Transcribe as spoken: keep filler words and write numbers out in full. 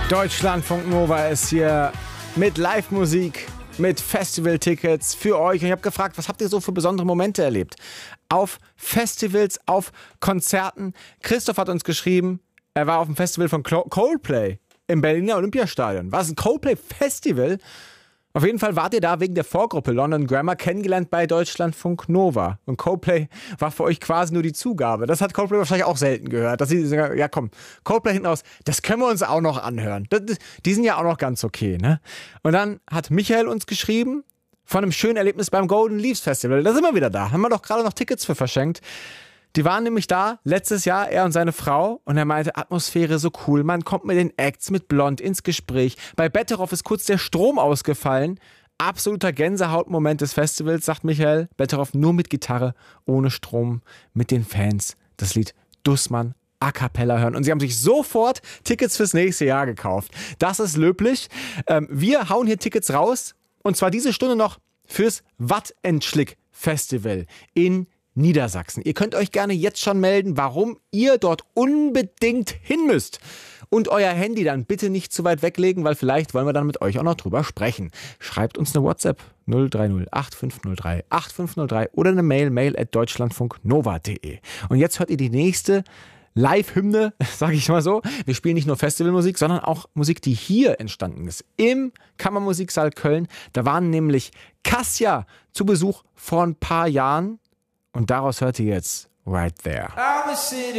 Deutschlandfunk Nova ist hier mit Live-Musik, mit Festival-Tickets für euch. Und ich habe gefragt, was habt ihr so für besondere Momente erlebt? Auf Festivals, auf Konzerten. Christoph hat uns geschrieben, er war auf dem Festival von Coldplay im Berliner Olympiastadion. War es ein Coldplay-Festival? Auf jeden Fall wart ihr da wegen der Vorgruppe London Grammar kennengelernt bei Deutschlandfunk Nova. Und Coldplay war für euch quasi nur die Zugabe. Das hat Coldplay wahrscheinlich auch selten gehört. Dass sie sagen, ja komm, Coldplay hinten raus, das können wir uns auch noch anhören. Das, das, die sind ja auch noch ganz okay, ne? Und dann hat Michael uns geschrieben von einem schönen Erlebnis beim Golden Leaves Festival. Da sind wir wieder da. Haben wir doch gerade noch Tickets für verschenkt. Die waren nämlich da, letztes Jahr, er und seine Frau. Und er meinte, Atmosphäre so cool. Man kommt mit den Acts, mit Blond ins Gespräch. Bei Betteroff ist kurz der Strom ausgefallen. Absoluter Gänsehautmoment des Festivals, sagt Michael. Betteroff nur mit Gitarre, ohne Strom, mit den Fans. Das Lied Dussmann a cappella hören. Und sie haben sich sofort Tickets fürs nächste Jahr gekauft. Das ist löblich. Ähm, wir hauen hier Tickets raus. Und zwar diese Stunde noch fürs Wattentschlick Festival in Niedersachsen. Ihr könnt euch gerne jetzt schon melden, warum ihr dort unbedingt hin müsst. Und euer Handy dann bitte nicht zu weit weglegen, weil vielleicht wollen wir dann mit euch auch noch drüber sprechen. Schreibt uns eine WhatsApp null drei null acht fünf null drei acht fünf null drei oder eine Mail, mail at deutschlandfunknova punkt de. Und jetzt hört ihr die nächste Live-Hymne, sage ich mal so. Wir spielen nicht nur Festivalmusik, sondern auch Musik, die hier entstanden ist. Im Kammermusiksaal Köln. Da waren nämlich Kassia zu Besuch vor ein paar Jahren. Und daraus hört ihr jetzt Right There.